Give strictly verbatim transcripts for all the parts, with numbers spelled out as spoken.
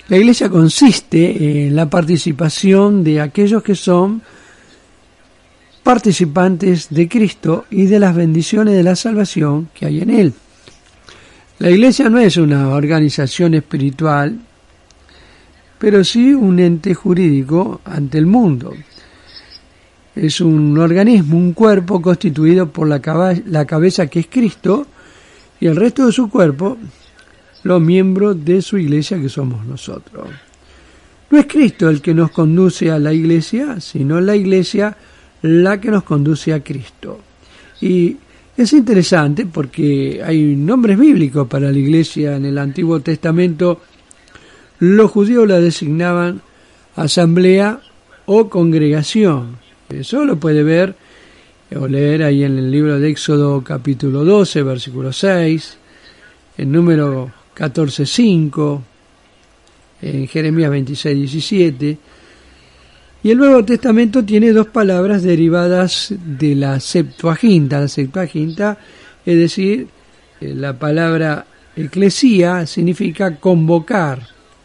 La iglesia consiste en la participación de aquellos que son participantes de Cristo y de las bendiciones de la salvación que hay en Él. La iglesia no es una organización espiritual, pero sí un ente jurídico ante el mundo. Es un organismo, un cuerpo constituido por la, caba- la cabeza que es Cristo y el resto de su cuerpo, los miembros de su iglesia que somos nosotros. No es Cristo el que nos conduce a la iglesia, sino la iglesia la que nos conduce a Cristo. Y es interesante porque hay nombres bíblicos para la iglesia en el Antiguo Testamento. Los judíos la designaban asamblea o congregación. Eso lo puede ver o leer ahí en el libro de Éxodo capítulo doce, versículo seis, en número catorce cinco, en Jeremías veintiséis diecisiete. Y el Nuevo Testamento tiene dos palabras derivadas de la Septuaginta. La Septuaginta, es decir, la palabra eclesía significa convocar.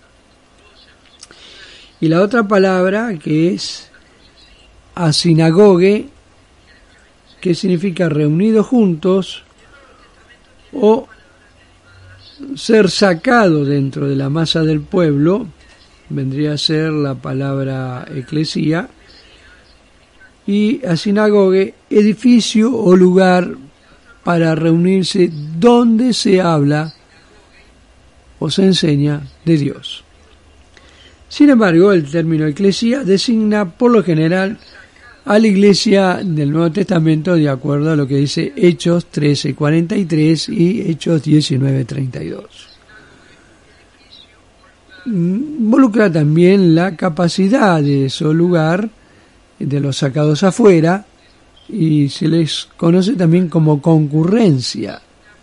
Y la otra palabra que es asinagoge, que significa reunidos juntos o ser sacado dentro de la masa del pueblo, vendría a ser la palabra eclesía, y a sinagoge, edificio o lugar para reunirse donde se habla o se enseña de Dios. Sin embargo, el término eclesía designa por lo general a la iglesia del Nuevo Testamento de acuerdo a lo que dice Hechos trece cuarenta y tres y Hechos diecinueve treinta y dos. Involucra también la capacidad de ese lugar, de los sacados afuera, y se les conoce también como concurrencia.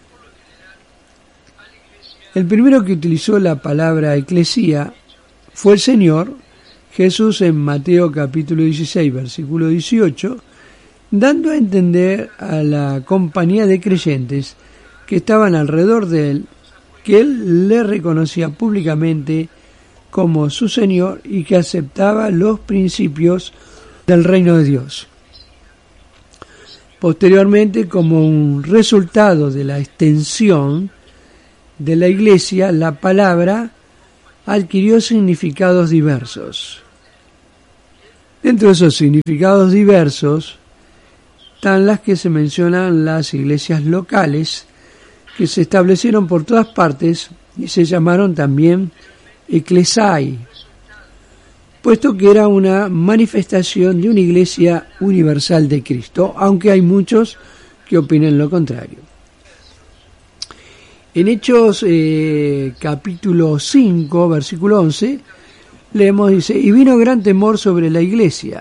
El primero que utilizó la palabra eclesía fue el Señor Jesús en Mateo capítulo dieciséis, versículo dieciocho, dando a entender a la compañía de creyentes que estaban alrededor de él que él le reconocía públicamente como su Señor y que aceptaba los principios del reino de Dios. Posteriormente, como un resultado de la extensión de la iglesia, la palabra adquirió significados diversos. Dentro de esos significados diversos están las que se mencionan las iglesias locales, que se establecieron por todas partes y se llamaron también eclesai, puesto que era una manifestación de una iglesia universal de Cristo, aunque hay muchos que opinen lo contrario. En Hechos eh, capítulo cinco, versículo once, leemos, dice, y vino gran temor sobre la iglesia.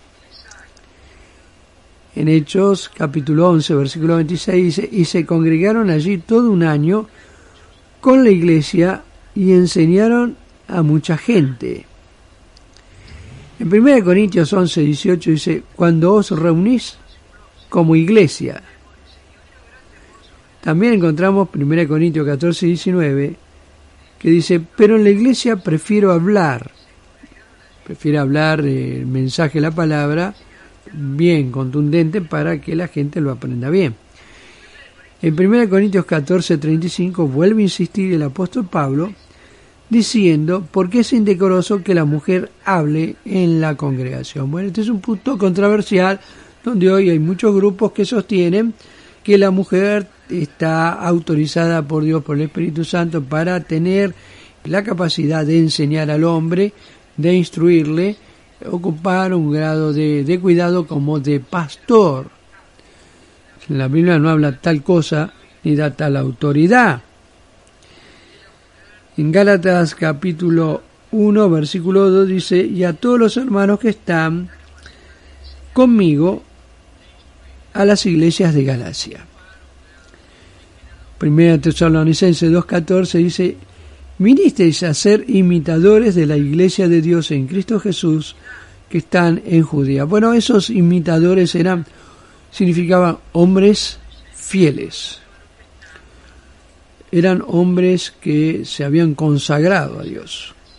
En Hechos capítulo once, versículo veintiséis, dice, y se congregaron allí todo un año con la iglesia y enseñaron a mucha gente. En primera Corintios once, dieciocho dice, cuando os reunís como iglesia. También encontramos primera Corintios catorce, diecinueve, que dice, pero en la iglesia prefiero hablar, prefiero hablar el mensaje de la palabra bien contundente para que la gente lo aprenda bien. En primera Corintios catorce, treinta y cinco vuelve a insistir el apóstol Pablo diciendo, porque es indecoroso que la mujer hable en la congregación. Bueno, este es un punto controversial donde hoy hay muchos grupos que sostienen que la mujer está autorizada por Dios, por el Espíritu Santo, para tener la capacidad de enseñar al hombre, de instruirle, ocupar un grado de, de cuidado como de pastor. La Biblia no habla tal cosa ni da tal autoridad. En Gálatas capítulo uno, versículo dos dice, y a todos los hermanos que están conmigo a las iglesias de Galacia. Primera Tesalonicenses dos catorce dice, vinisteis a ser imitadores de la iglesia de Dios en Cristo Jesús que están en Judea. Bueno, esos imitadores eran, significaban hombres fieles. Eran hombres que se habían consagrado a Dios.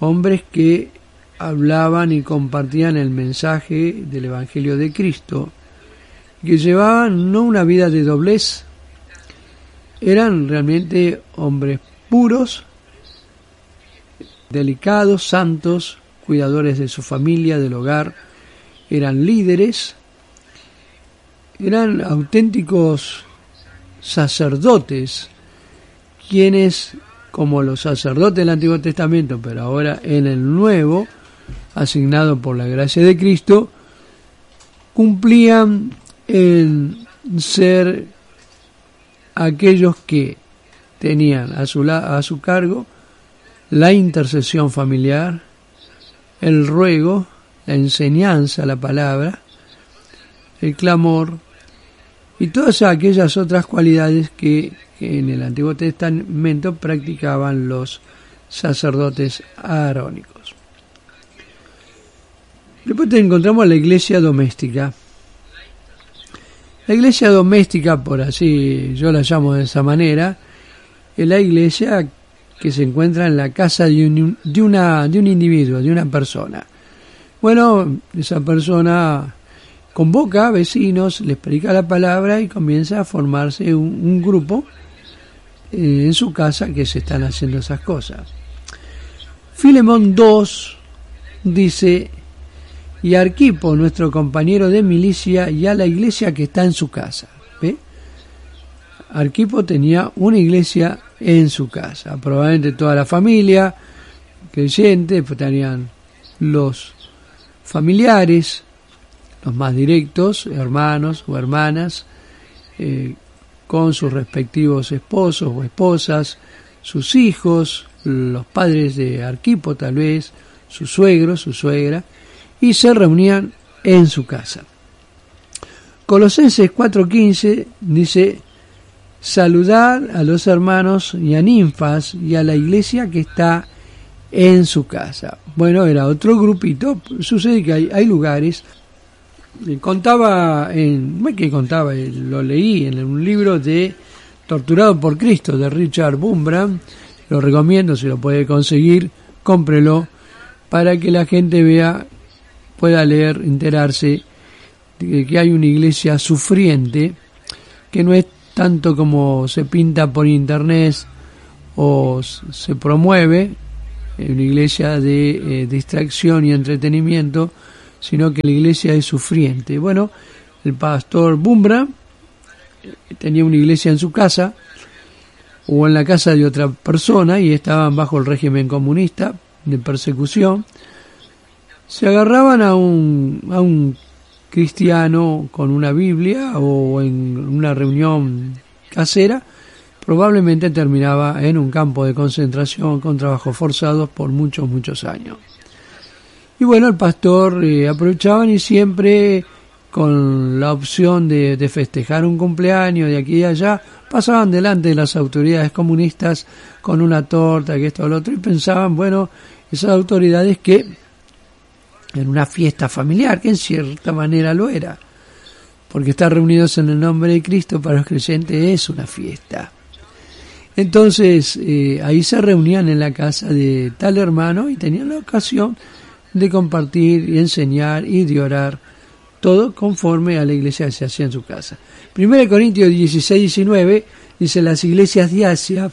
hombres que hablaban y compartían el mensaje del Evangelio de Cristo, que llevaban no una vida de doblez, eran realmente hombres puros, delicados, santos, cuidadores de su familia, del hogar, eran líderes, eran auténticos sacerdotes, quienes, como los sacerdotes del Antiguo Testamento, pero ahora en el Nuevo, asignado por la gracia de Cristo, cumplían en ser aquellos que tenían a su, a su cargo la intercesión familiar, el ruego, la enseñanza, la palabra, el clamor y todas aquellas otras cualidades que, que en el Antiguo Testamento practicaban los sacerdotes arónicos. Después te encontramos la iglesia doméstica. La iglesia doméstica, por así yo la llamo de esa manera, es la iglesia que se encuentra en la casa de un, de una, de un individuo, de una persona. Bueno, esa persona convoca a vecinos, les predica la palabra y comienza a formarse un, un grupo eh, en su casa que se están haciendo esas cosas. Filemón dos dice: y a Arquipo, nuestro compañero de milicia, y a la iglesia que está en su casa. ¿Ve? Arquipo tenía una iglesia en su casa, probablemente toda la familia creyente, pues tenían los familiares, los más directos, hermanos o hermanas, eh, con sus respectivos esposos o esposas, sus hijos, los padres de Arquipo tal vez, su suegro, su suegra, y se reunían en su casa. Colosenses cuatro quince dice: saludad a los hermanos y a Ninfas y a la iglesia que está en su casa. Bueno, era otro grupito. Sucede que hay, hay lugares. Contaba, en, no es que contaba, lo leí en un libro de Torturado por Cristo de Richard Bumbram. Lo recomiendo, si lo puede conseguir, cómprelo para que la gente vea, pueda leer, enterarse de que hay una iglesia sufriente, que no es tanto como se pinta por internet o se promueve, una iglesia de eh, distracción y entretenimiento, sino que la iglesia es sufriente. Bueno, el pastor Bumbra tenía una iglesia en su casa o en la casa de otra persona y estaban bajo el régimen comunista de persecución. Se agarraban a un, a un cristiano con una Biblia o en una reunión casera, probablemente terminaba en un campo de concentración con trabajos forzados por muchos, muchos años. Y bueno, el pastor eh, aprovechaban y siempre con la opción de, de festejar un cumpleaños de aquí y allá, pasaban delante de las autoridades comunistas con una torta, que esto o lo otro, y pensaban, bueno, esas autoridades que en una fiesta familiar, que en cierta manera lo era, porque estar reunidos en el nombre de Cristo para los creyentes es una fiesta. Entonces, eh, ahí se reunían en la casa de tal hermano y tenían la ocasión de compartir y enseñar y de orar, todo conforme a la iglesia que se hacía en su casa. Primero Corintios dieciséis diecinueve dice: las iglesias de Asia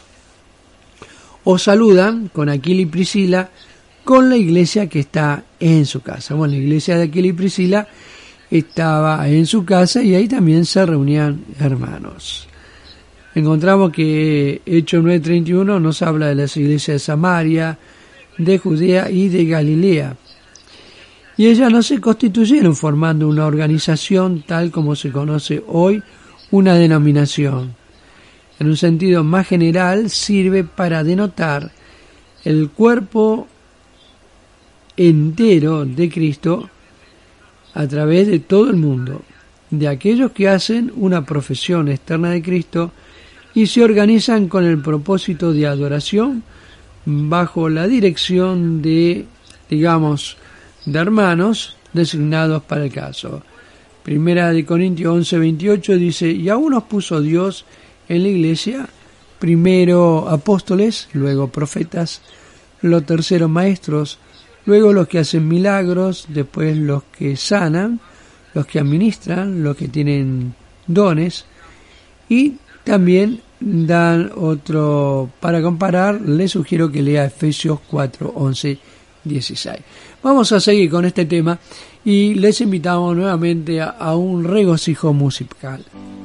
os saludan con Aquila y Priscila, con la iglesia que está en su casa. Bueno, la iglesia de Aquila y Priscila estaba en su casa y ahí también se reunían hermanos. Encontramos que Hechos nueve treinta y uno nos habla de las iglesias de Samaria, de Judea y de Galilea. Y ellas no se constituyeron formando una organización tal como se conoce hoy, una denominación. En un sentido más general, sirve para denotar el cuerpo entero de Cristo a través de todo el mundo, de aquellos que hacen una profesión externa de Cristo y se organizan con el propósito de adoración bajo la dirección de, digamos, de hermanos designados para el caso. Primera de Corintios once veintiocho dice: y aún nos puso Dios en la iglesia, primero apóstoles, luego profetas, los terceros maestros, luego los que hacen milagros, después los que sanan, los que administran, los que tienen dones, y también dan otro, para comparar, les sugiero que lea Efesios cuatro, once, dieciséis. Vamos a seguir con este tema y les invitamos nuevamente a, a un regocijo musical.